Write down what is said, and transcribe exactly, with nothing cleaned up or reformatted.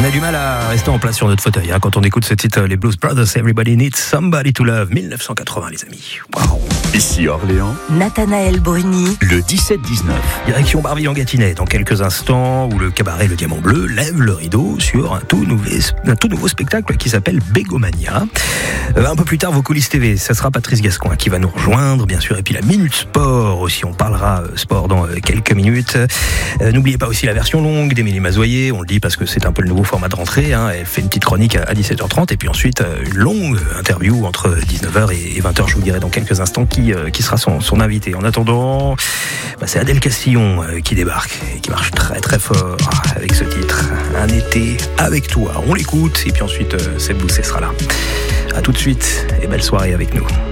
On a du mal à rester en place sur notre fauteuil hein, quand on écoute ce titre, les Blues Brothers, Everybody Needs Somebody to Love, dix-neuf cent quatre-vingts les amis. Waouh. Ici Orléans, Nathanaël Bruni, le dix-sept dix-neuf. Direction Barbillon-Gâtinais, dans quelques instants, où le cabaret Le Diamant Bleu lève le rideau sur un tout nouveau, un tout nouveau spectacle qui s'appelle Bégomania. Euh, un peu plus tard, vos coulisses T V, ça sera Patrice Gascoin qui va nous rejoindre, bien sûr, et puis la Minute Sport aussi, on parlera euh, sport dans euh, quelques minutes. Euh, n'oubliez pas aussi la version longue d'Émilie Mazoyer, on le dit parce que c'est un peu le nouveau format de rentrée, hein. Elle fait une petite chronique à dix-sept heures trente, et puis ensuite euh, une longue interview entre dix-neuf heures et vingt heures, je vous dirai dans quelques instants qui, euh, qui sera son, son invité. En attendant, bah, c'est Adèle Castillon euh, qui débarque et qui marche très très fort avec ce titre, Un été avec toi. On l'écoute, et puis ensuite euh, Seb Bousset sera là. A tout de suite et belle soirée avec nous.